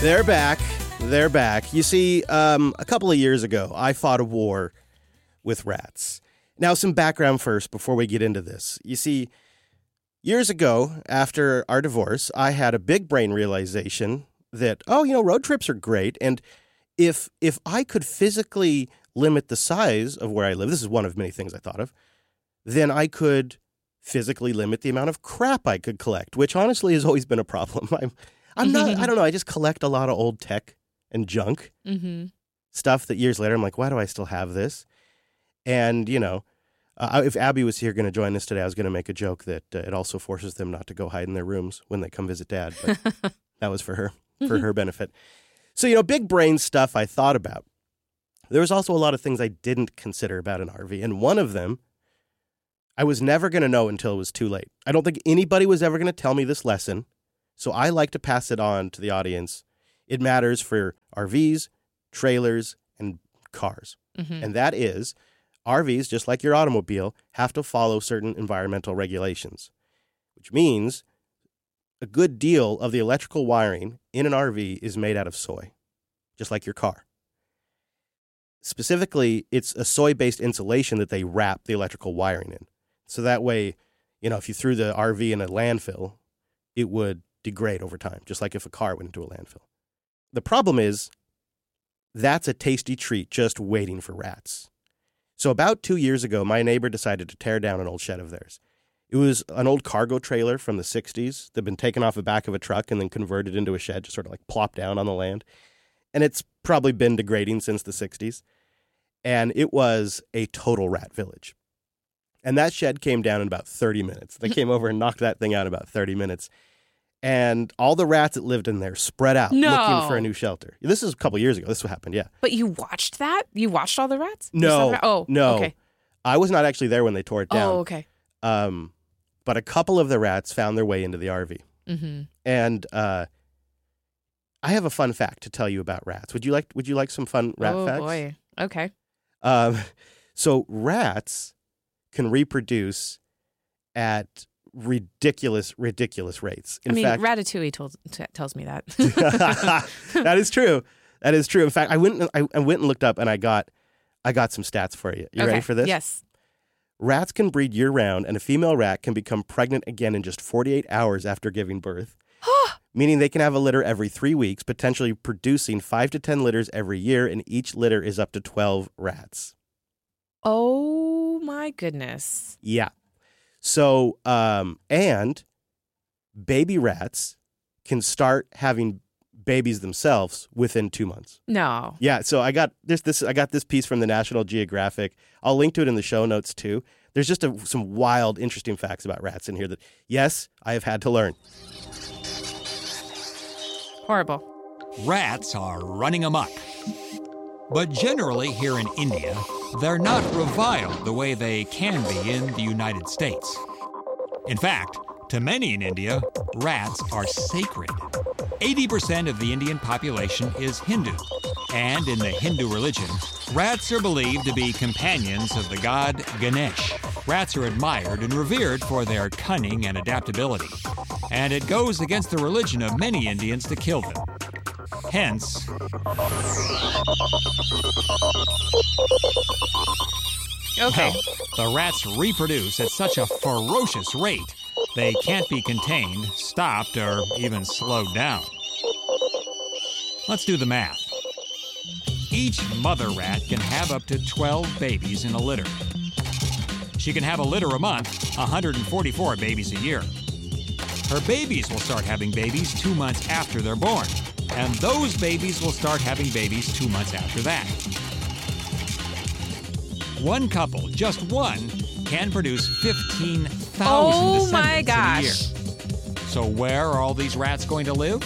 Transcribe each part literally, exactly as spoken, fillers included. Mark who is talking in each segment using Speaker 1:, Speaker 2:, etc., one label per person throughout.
Speaker 1: They're back. They're back. You see, um, a couple of years ago, I fought a war with rats. Now, some background first before we get into this. You see, years ago, after our divorce, I had a big brain realization that, oh, you know, road trips are great. And if if I could physically limit the size of where I live, this is one of many things I thought of, then I could physically limit the amount of crap I could collect, which honestly has always been a problem. I'm I'm not, I don't know, I just collect a lot of old tech and junk
Speaker 2: Mm-hmm.
Speaker 1: stuff that years later I'm like, why do I still have this? And, you know, uh, if Abby was here going to join us today, I was going to make a joke that uh, it also forces them not to go hide in their rooms when they come visit Dad. But that was for her, for her benefit. So, you know, big brain stuff I thought about. There was also a lot of things I didn't consider about an R V. And one of them, I was never going to know until it was too late. I don't think anybody was ever going to tell me this lesson. So I like to pass it on to the audience. It matters for R Vs, trailers, and cars.
Speaker 2: Mm-hmm.
Speaker 1: And that is, R Vs, just like your automobile, have to follow certain environmental regulations, which means a good deal of the electrical wiring in an R V is made out of soy, just like your car. Specifically, it's a soy-based insulation that they wrap the electrical wiring in. So that way, you know, if you threw the R V in a landfill, it would degrade over time, just like if a car went into a landfill. The problem is that's a tasty treat just waiting for rats. So about two years ago, my neighbor decided to tear down an old shed of theirs. It was an old cargo trailer from the sixties that had been taken off the back of a truck and then converted into a shed, just sort of like plopped down on the land. And it's probably been degrading since the sixties. And it was a total rat village. And that shed came down in about thirty minutes. They came over and knocked that thing out in about thirty minutes. And all the rats that lived in there spread out
Speaker 2: No.
Speaker 1: looking for a new shelter. This is a couple years ago. This is what happened, yeah.
Speaker 2: But you watched that? You watched all the rats? You saw
Speaker 1: No,
Speaker 2: the rat- Oh,
Speaker 1: no.
Speaker 2: okay.
Speaker 1: I was not actually there when they tore it down.
Speaker 2: Oh, okay.
Speaker 1: Um, but a couple of the rats found their way into the R V.
Speaker 2: Mm-hmm.
Speaker 1: And uh, I have a fun fact to tell you about rats. Would you like Would you like some fun rat
Speaker 2: oh,
Speaker 1: facts?
Speaker 2: boy. Okay.
Speaker 1: Um, so rats can reproduce at ridiculous, ridiculous rates. In
Speaker 2: I mean,
Speaker 1: fact,
Speaker 2: Ratatouille told, t- tells me that.
Speaker 1: that is true. That is true. In fact, I went and, I, I went and looked up, and I got I got some stats for you. You
Speaker 2: Okay.
Speaker 1: ready for this?
Speaker 2: Yes.
Speaker 1: Rats can breed year-round, and a female rat can become pregnant again in just forty-eight hours after giving birth, meaning they can have a litter every three weeks, potentially producing five to ten litters every year, and each litter is up to twelve rats.
Speaker 2: Oh, my goodness.
Speaker 1: Yeah. So, um, and baby rats can start having babies themselves within two months.
Speaker 2: No.
Speaker 1: Yeah, so I got this. This I got this piece from the National Geographic. I'll link to it in the show notes too. There's just a, some wild, interesting facts about rats in here that, yes, I have had to learn.
Speaker 2: Horrible.
Speaker 3: Rats are running amok. But generally here in India, they're not reviled the way they can be in the United States. In fact, to many in India, rats are sacred. eighty percent of the Indian population is Hindu, and in the Hindu religion, rats are believed to be companions of the god Ganesh. Rats are admired and revered for their cunning and adaptability, and it goes against the religion of many Indians to kill them. Hence,
Speaker 2: Okay.
Speaker 3: well, the rats reproduce at such a ferocious rate, they can't be contained, stopped, or even slowed down. Let's do the math. Each mother rat can have up to twelve babies in a litter. She can have a litter a month, one hundred forty-four babies a year. Her babies will start having babies two months after they're born, and those babies will start having babies two months after that. One couple, just one, can produce fifteen thousand
Speaker 2: Oh,
Speaker 3: descendants
Speaker 2: my
Speaker 3: in a
Speaker 2: gosh.
Speaker 3: year. So where are all these rats going to live?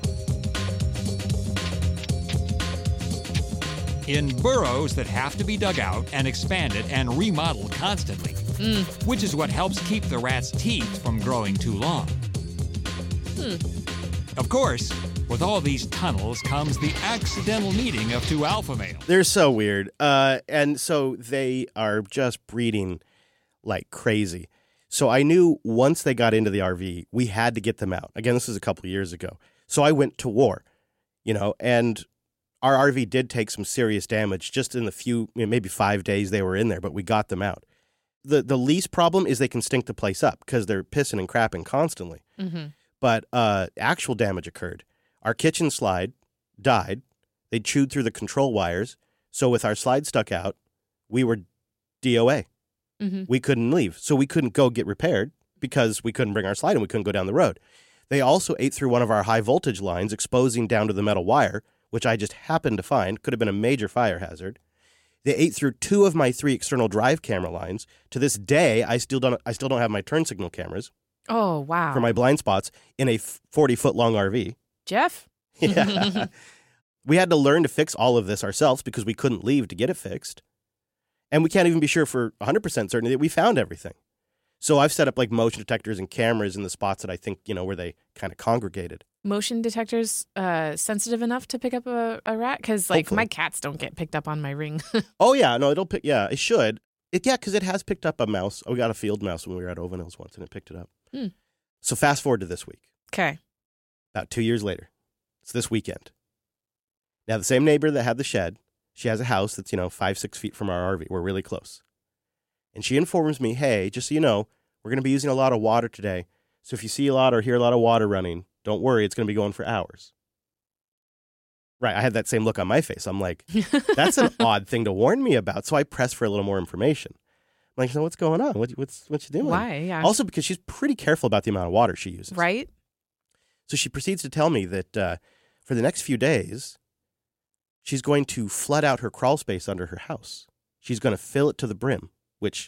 Speaker 3: In burrows that have to be dug out and expanded and remodeled constantly,
Speaker 2: Mm.
Speaker 3: which is what helps keep the rat's teeth from growing too long.
Speaker 2: Hmm.
Speaker 3: Of course, with all these tunnels comes the accidental meeting of two alpha males.
Speaker 1: They're so weird. Uh, and so they are just breeding like crazy. So I knew once they got into the R V, we had to get them out. Again, this was a couple of years ago. So I went to war. you know, and our R V did take some serious damage just in the few, you know, maybe five days they were in there, but we got them out. The the least problem is they can stink the place up because they're pissing and crapping constantly.
Speaker 2: Mm-hmm.
Speaker 1: But uh, actual damage occurred. Our kitchen slide died. They chewed through the control wires. So with our slide stuck out, we were D O A.
Speaker 2: Mm-hmm.
Speaker 1: We couldn't leave. So we couldn't go get repaired because we couldn't bring our slide and we couldn't go down the road. They also ate through one of our high voltage lines, exposing down to the metal wire, which I just happened to find. Could have been a major fire hazard. They ate through two of my three external drive camera lines. To this day, I still don't I still don't have my turn signal cameras.
Speaker 2: Oh, wow.
Speaker 1: For my blind spots in a forty-foot-long R V.
Speaker 2: Jeff?
Speaker 1: Yeah. We had to learn to fix all of this ourselves because we couldn't leave to get it fixed. And we can't even be sure for one hundred percent certainty that we found everything. So I've set up like motion detectors and cameras in the spots that I think, you know, where they kind of congregated.
Speaker 2: Motion detectors uh, sensitive enough to pick up a, a rat? Because, like,
Speaker 1: Hopefully.
Speaker 2: my cats don't get picked up on my ring.
Speaker 1: Oh, yeah. No, it'll pick. Yeah, it should. It, yeah, because it has picked up a mouse. We got a field mouse when we were at Ovanil's once, and it picked it up.
Speaker 2: Hmm.
Speaker 1: So fast forward to this week.
Speaker 2: Okay.
Speaker 1: About two years later. It's this weekend. Now, the same neighbor that had the shed, she has a house that's, you know, five, six feet from our R V. We're really close. And she informs me, hey, just so you know, we're going to be using a lot of water today. So if you see a lot or hear a lot of water running, don't worry, it's going to be going for hours. Right. I had that same look on my face. I'm like, that's an odd thing to warn me about. So I pressed for a little more information. I'm like, so what's going on? What, what's what you doing?
Speaker 2: Why? Yeah.
Speaker 1: Also because she's pretty careful about the amount of water she uses.
Speaker 2: Right?
Speaker 1: So she proceeds to tell me that uh, for the next few days, she's going to flood out her crawl space under her house. She's going to fill it to the brim, which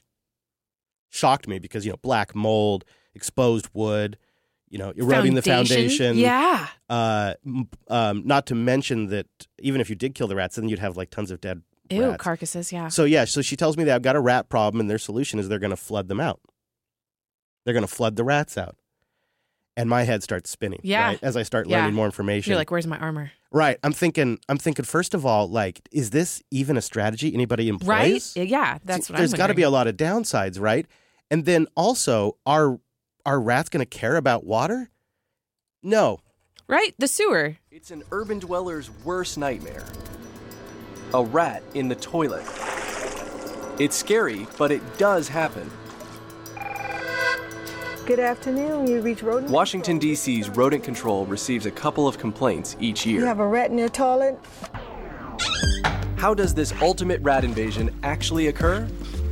Speaker 1: shocked me because, you know, black mold, exposed wood, you know, eroding the foundation.
Speaker 2: Yeah.
Speaker 1: Uh, um, not to mention that even if you did kill the rats, then you'd have like tons of dead
Speaker 2: Ew,
Speaker 1: rats.
Speaker 2: carcasses, yeah.
Speaker 1: So, yeah, so she tells me that I've got a rat problem, and their solution is they're going to flood them out. They're going to flood the rats out. And my head starts spinning,
Speaker 2: Yeah.
Speaker 1: right, as I start
Speaker 2: Yeah.
Speaker 1: learning more information.
Speaker 2: You're like, where's my armor?
Speaker 1: Right. I'm thinking, I'm thinking, first of all, like, is this even a strategy anybody employs?
Speaker 2: Right? Yeah, that's what
Speaker 1: There's
Speaker 2: I'm
Speaker 1: got to be a
Speaker 2: wondering.
Speaker 1: lot of downsides, right? And then also, are, are rats going to care about water? No.
Speaker 2: Right? The sewer.
Speaker 4: It's an urban dweller's worst nightmare. A rat in the toilet. It's scary, but it does happen.
Speaker 5: Good afternoon. You reach rodent
Speaker 4: Washington, D C's rodent control receives a couple of complaints each
Speaker 5: You
Speaker 4: year.
Speaker 5: have a rat in your toilet?
Speaker 4: How does this ultimate rat invasion actually occur?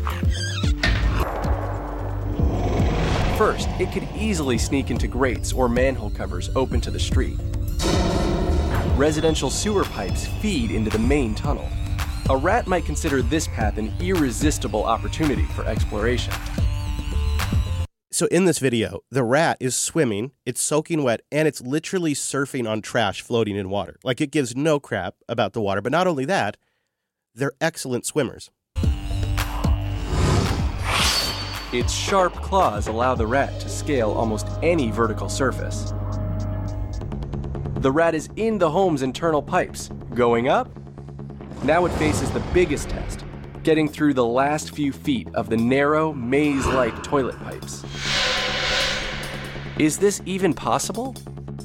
Speaker 4: First, it could easily sneak into grates or manhole covers open to the street. Residential sewer pipes feed into the main tunnel. A rat might consider this path an irresistible opportunity for exploration.
Speaker 1: So in this video, the rat is swimming, it's soaking wet, and it's literally surfing on trash floating in water. Like, it gives no crap about the water. But not only that, they're excellent swimmers.
Speaker 4: Its sharp claws allow the rat to scale almost any vertical surface. The rat is in the home's internal pipes. Going up? Now it faces the biggest test, getting through the last few feet of the narrow, maze-like toilet pipes. Is this even possible?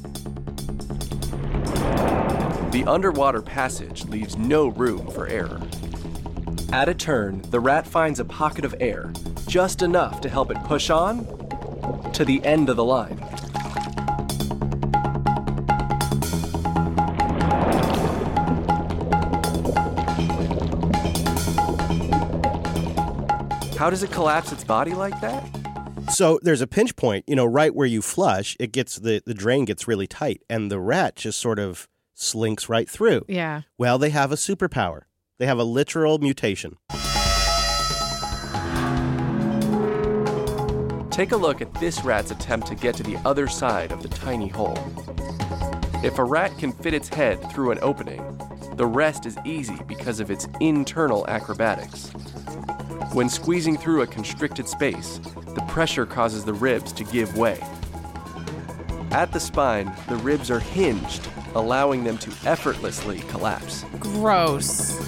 Speaker 4: The underwater passage leaves no room for error. At a turn, the rat finds a pocket of air, just enough to help it push on to the end of the line. How does it collapse its body like that?
Speaker 1: So there's a pinch point, you know, right where you flush, it gets the, the drain gets really tight, and the rat just sort of slinks right through.
Speaker 2: Yeah.
Speaker 1: Well, they have a superpower. They have a literal mutation.
Speaker 4: Take a look at this rat's attempt to get to the other side of the tiny hole. If a rat can fit its head through an opening, the rest is easy because of its internal acrobatics. When squeezing through a constricted space, the pressure causes the ribs to give way. At the spine, the ribs are hinged, allowing them to effortlessly collapse.
Speaker 2: Gross.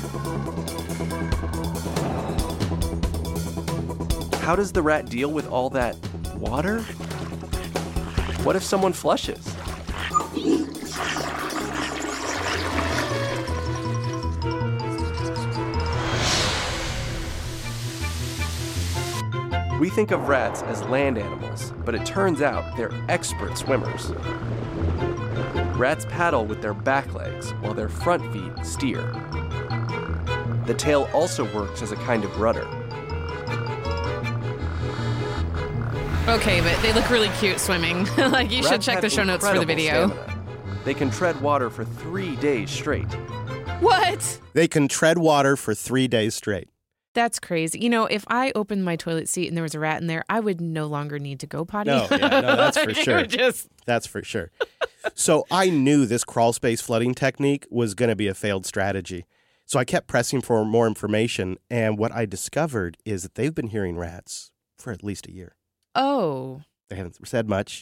Speaker 4: How does the rat deal with all that water? What if someone flushes? We think of rats as land animals, but it turns out they're expert swimmers. Rats paddle with their back legs while their front feet steer. The tail also works as a kind of rudder.
Speaker 2: Okay, but they look really cute swimming. Like, you should
Speaker 4: Rats
Speaker 2: check
Speaker 4: have
Speaker 2: the show notes for the
Speaker 4: incredible
Speaker 2: video.
Speaker 4: stamina. They can tread water for three days straight.
Speaker 2: What?
Speaker 1: They can tread water for three days straight.
Speaker 2: That's crazy. You know, if I opened my toilet seat and there was a rat in there, I would no longer need to go potty.
Speaker 1: No, yeah, no, that's for
Speaker 2: It
Speaker 1: sure.
Speaker 2: would just...
Speaker 1: That's for sure. So I knew this crawl space flooding technique was going to be a failed strategy. So I kept pressing for more information, and what I discovered is that they've been hearing rats for at least a year.
Speaker 2: Oh.
Speaker 1: They haven't said much.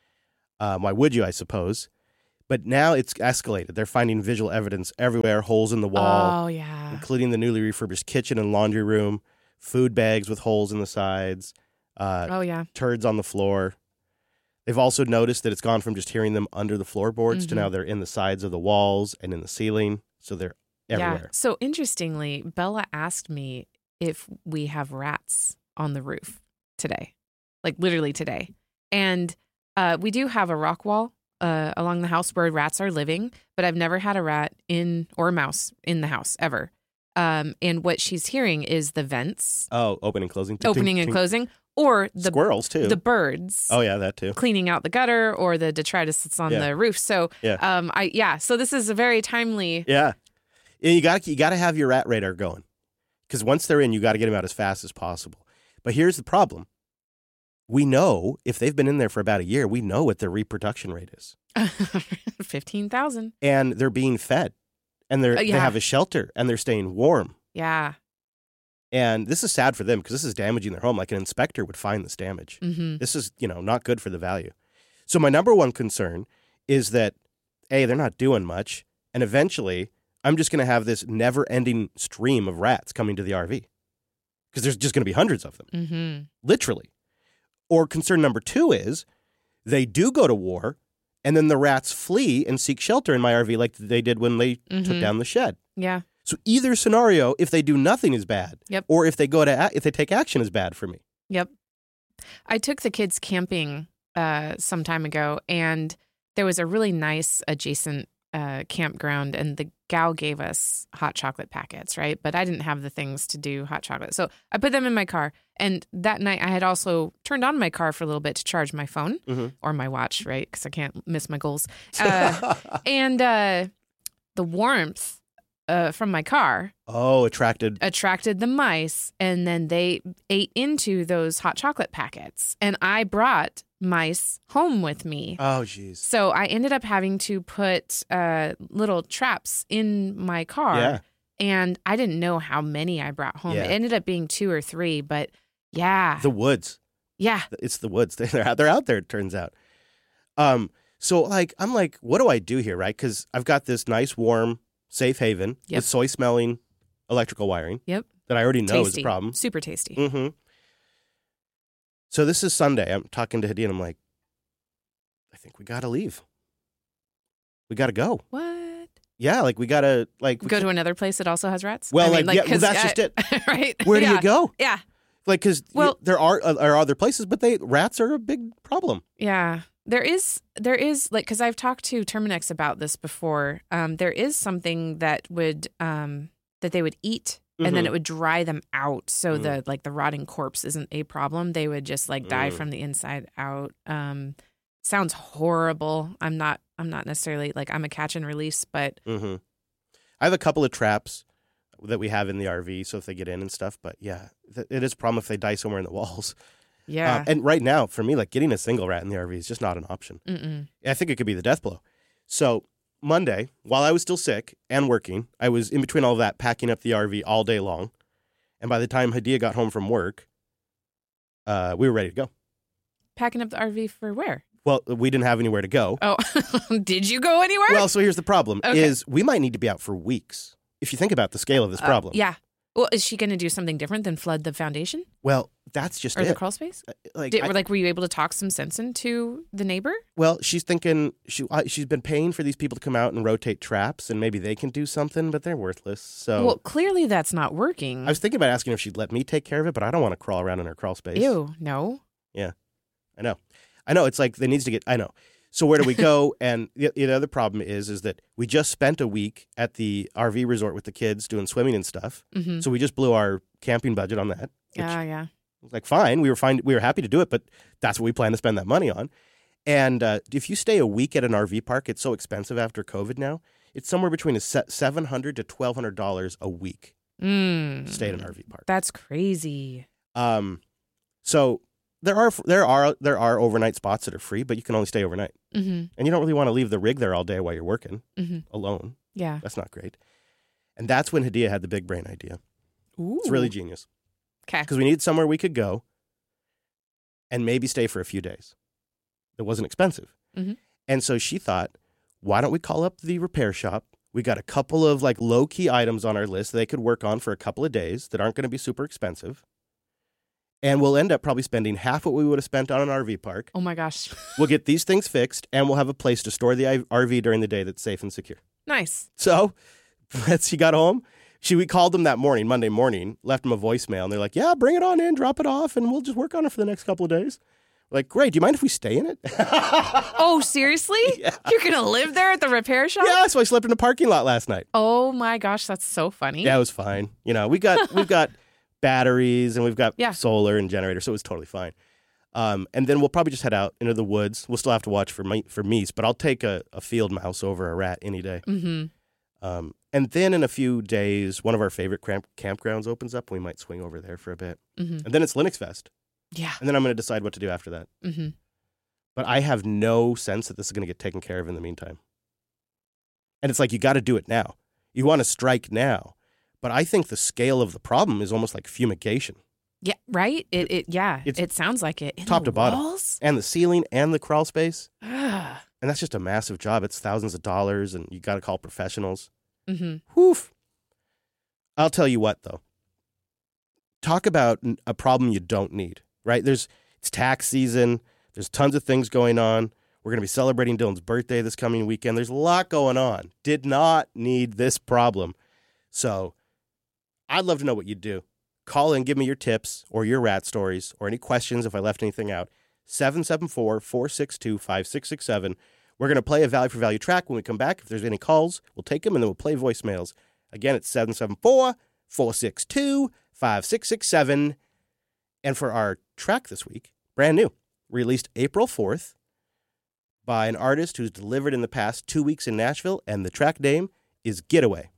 Speaker 1: Um, why would you, I suppose? But now it's escalated. They're finding visual evidence everywhere, holes in the wall,
Speaker 2: Oh, yeah.
Speaker 1: including the newly refurbished kitchen and laundry room, food bags with holes in the sides, uh,
Speaker 2: Oh, yeah.
Speaker 1: turds on the floor. They've also noticed that it's gone from just hearing them under the floorboards
Speaker 2: Mhm.
Speaker 1: to now they're in the sides of the walls and in the ceiling. So they're
Speaker 2: Yeah.
Speaker 1: everywhere.
Speaker 2: So interestingly, Bella asked me if we have rats on the roof today, like literally today. And uh, we do have a rock wall uh, along the house where rats are living, but I've never had a rat in or a mouse in the house ever. Um, and what she's hearing is the vents
Speaker 1: Oh, opening and closing.
Speaker 2: opening and closing, or the
Speaker 1: Squirrels, too.
Speaker 2: the birds.
Speaker 1: Oh, yeah, that too.
Speaker 2: Cleaning out the gutter, or the detritus that's on
Speaker 1: Yeah.
Speaker 2: the roof. So,
Speaker 1: Yeah.
Speaker 2: um, I yeah. So this is a very timely.
Speaker 1: Yeah. And you got you got to have your rat radar going, because once they're in, you got to get them out as fast as possible. But here's the problem: we know if they've been in there for about a year, we know what their reproduction rate is,
Speaker 2: Fifteen thousand.
Speaker 1: and they're being fed, and they're
Speaker 2: Uh,
Speaker 1: they
Speaker 2: yeah.
Speaker 1: have a shelter, and they're staying warm.
Speaker 2: Yeah.
Speaker 1: And this is sad for them because this is damaging their home. Like an inspector would find this damage.
Speaker 2: Mm-hmm.
Speaker 1: This is, you know, not good for the value. So my number one concern is that, A, they're not doing much, and eventually I'm just going to have this never-ending stream of rats coming to the R V because there's just going to be hundreds of them,
Speaker 2: Mm-hmm.
Speaker 1: literally. Or concern number two is they do go to war, and then the rats flee and seek shelter in my R V like they did when they took
Speaker 2: Mhm.
Speaker 1: down the shed.
Speaker 2: Yeah.
Speaker 1: So either scenario, if they do nothing, is bad.
Speaker 2: Yep.
Speaker 1: Or if they go to a- if they take action, is bad for me.
Speaker 2: Yep. I took the kids camping uh, some time ago, and there was a really nice adjacent uh, campground, and the gal gave us hot chocolate packets, right? But I didn't have the things to do hot chocolate. So I put them in my car. And that night, I had also turned on my car for a little bit to charge my phone
Speaker 1: Mhm.
Speaker 2: or my watch, right? Because I can't miss my goals. Uh, and uh, the warmth uh, from my car
Speaker 1: Oh, attracted.
Speaker 2: attracted the mice, and then they ate into those hot chocolate packets. And I brought mice home with me.
Speaker 1: Oh, jeez.
Speaker 2: So I ended up having to put uh, little traps in my car.
Speaker 1: Yeah.
Speaker 2: And I didn't know how many I brought home.
Speaker 1: Yeah.
Speaker 2: It ended up being two or three, but yeah.
Speaker 1: The woods.
Speaker 2: yeah.
Speaker 1: It's the woods. They're out, they're out there, it turns out. Um. So, like, I'm like, what do I do here, right? Because I've got this nice, warm, safe haven
Speaker 2: Yep.
Speaker 1: with soy-smelling electrical wiring
Speaker 2: Yep.
Speaker 1: that I already know is
Speaker 2: Tasty.
Speaker 1: a problem.
Speaker 2: Super tasty.
Speaker 1: Mm-hmm. So this is Sunday. I'm talking to Hadi, and I'm like, I think we got to leave. We got to go.
Speaker 2: What?
Speaker 1: Yeah, like, we got to, like... we
Speaker 2: Go
Speaker 1: can't-
Speaker 2: to another place that also has rats?
Speaker 1: Well,
Speaker 2: I mean,
Speaker 1: like, yeah, well,
Speaker 2: 'cause
Speaker 1: that's
Speaker 2: I-
Speaker 1: just it.
Speaker 2: right?
Speaker 1: Where do
Speaker 2: Yeah.
Speaker 1: you go?
Speaker 2: Yeah.
Speaker 1: Like, because
Speaker 2: Well-
Speaker 1: there are, uh, are other places, but they rats are a big problem.
Speaker 2: Yeah. There is, there is like, because I've talked to Terminex about this before. Um, there is something that would, um, that they would eat, and then
Speaker 1: Mhm.
Speaker 2: it would dry them out, so
Speaker 1: Mm.
Speaker 2: the like the rotting corpse isn't a problem. They would just like die
Speaker 1: Mm.
Speaker 2: from the inside out. Um, sounds horrible. I'm not, I'm not necessarily like I'm a catch and release, but
Speaker 1: Mm-hmm. I have a couple of traps that we have in the R V, so if they get in and stuff. But yeah, th- it is a problem if they die somewhere in the walls.
Speaker 2: yeah.
Speaker 1: Uh, and right now, for me, like getting a single rat in the R V is just not an option.
Speaker 2: Mm-mm.
Speaker 1: I think it could be the death blow. So Monday, while I was still sick and working, I was in between all of that packing up the R V all day long. And by the time Hadia got home from work, uh, we were ready to go.
Speaker 2: Packing up the R V for where?
Speaker 1: Well, we didn't have anywhere to go.
Speaker 2: Oh, did you go anywhere?
Speaker 1: Well, so here's the problem:
Speaker 2: Okay.
Speaker 1: is we might need to be out for weeks if you think about the scale of this
Speaker 2: Uh,
Speaker 1: problem.
Speaker 2: yeah. Well, is she going to do something different than flood the foundation
Speaker 1: Well, that's just
Speaker 2: or
Speaker 1: it.
Speaker 2: the crawl space?
Speaker 1: Like,
Speaker 2: Did,
Speaker 1: I-
Speaker 2: like, were you able to talk some sense into the neighbor?
Speaker 1: well, she's thinking she uh, she's been paying for these people to come out and rotate traps, and maybe they can do something, but they're worthless. So
Speaker 2: Well, clearly that's not working.
Speaker 1: I was thinking about asking if she'd let me take care of it, but I don't want to crawl around in her crawl space.
Speaker 2: Ew, no.
Speaker 1: I know. I know. It's like they needs to get. I know. So where do we go? And the, the other problem is, is that we just spent a week at the R V resort with the kids doing swimming and stuff.
Speaker 2: Mm-hmm.
Speaker 1: So we just blew our camping budget on that. Which
Speaker 2: Yeah, yeah.
Speaker 1: was like fine. We were fine. We were happy to do it, but that's what we plan to spend that money on. And uh, if you stay a week at an R V park, it's so expensive after COVID now. It's somewhere between a se- seven hundred to twelve hundred dollars a week
Speaker 2: Mm.
Speaker 1: to stay at an R V park.
Speaker 2: That's crazy.
Speaker 1: Um, so there are there are there are overnight spots that are free, but you can only stay overnight.
Speaker 2: Mm-hmm.
Speaker 1: And you don't really want to leave the rig there all day while you're working
Speaker 2: Mm-hmm.
Speaker 1: alone.
Speaker 2: Yeah.
Speaker 1: That's not great. And that's when Hadia had the big brain idea.
Speaker 2: Ooh.
Speaker 1: It's really genius.
Speaker 2: Okay.
Speaker 1: Because we needed somewhere we could go and maybe stay for a few days. It wasn't expensive.
Speaker 2: Mhm.
Speaker 1: And so she thought, why don't we call up the repair shop? We got a couple of like low-key items on our list they could work on for a couple of days that aren't going to be super expensive. And we'll end up probably spending half what we would have spent on an R V park.
Speaker 2: Oh my gosh.
Speaker 1: We'll get these things fixed, and we'll have a place to store the R V during the day that's safe and secure.
Speaker 2: Nice.
Speaker 1: So, as she got home, she we called them that morning, Monday morning, left them a voicemail, and they're like, "Yeah, bring it on in, drop it off, and we'll just work on it for the next couple of days." We're like, great. Do you mind if we stay in it?
Speaker 2: Oh, seriously?
Speaker 1: Yeah.
Speaker 2: You're going to live there at the repair shop?
Speaker 1: Yeah, so I slept in the parking lot last night.
Speaker 2: Oh my gosh, that's so funny.
Speaker 1: Yeah, it was fine. You know, we got we've got batteries and we've got
Speaker 2: Yeah.
Speaker 1: solar and generator, so it was totally fine. Um, and then we'll probably just head out into the woods. We'll still have to watch for mi- for meese, but I'll take a, a field mouse over a rat any day.
Speaker 2: Mm-hmm.
Speaker 1: Um, and then in a few days, one of our favorite camp- campgrounds opens up. We might swing over there for a bit.
Speaker 2: Mm-hmm.
Speaker 1: And then it's Linux Fest.
Speaker 2: Yeah.
Speaker 1: And then I'm going to decide what to do after that.
Speaker 2: Mm-hmm.
Speaker 1: But I have no sense that this is going to get taken care of in the meantime. And it's like, you got to do it now. You want to strike now. But I think the scale of the problem is almost like fumigation.
Speaker 2: Yeah, right? It, it yeah,
Speaker 1: It's
Speaker 2: it sounds like it. In
Speaker 1: top
Speaker 2: the
Speaker 1: to bottom.
Speaker 2: walls?
Speaker 1: And the ceiling and the crawl space.
Speaker 2: Ah.
Speaker 1: And that's just a massive job. It's thousands of dollars, and you got to call professionals.
Speaker 2: Mm-hmm.
Speaker 1: Woof. I'll tell you what, though. Talk about n- a problem you don't need, right? There's It's tax season. There's tons of things going on. We're going to be celebrating Dylan's birthday this coming weekend. There's a lot going on. Did not need this problem. So I'd love to know what you'd do. Call in, give me your tips or your rat stories or any questions if I left anything out. seven seven four, four six two, five six six seven. We're going to play a value for value track when we come back. If there's any calls, we'll take them and then we'll play voicemails. Again, it's seven seven four, four six two, five six six seven. And for our track this week, brand new, released April fourth by an artist who's delivered in the past two weeks in Nashville, and the track name is Getaway.